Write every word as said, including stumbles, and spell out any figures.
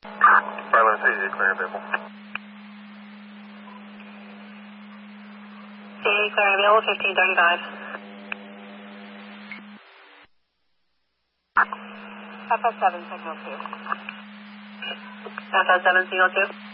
Bravo C A, clearing vehicle. C A, clearing vehicle, fifteen thirty-five. F S seven, signal two. F S seven, signal two.